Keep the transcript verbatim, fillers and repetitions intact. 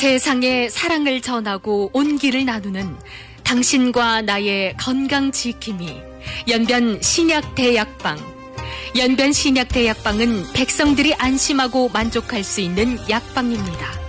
세상에 사랑을 전하고 온기를 나누는 당신과 나의 건강 지킴이 연변 신약대약방. 연변 신약대약방은 백성들이 안심하고 만족할 수 있는 약방입니다.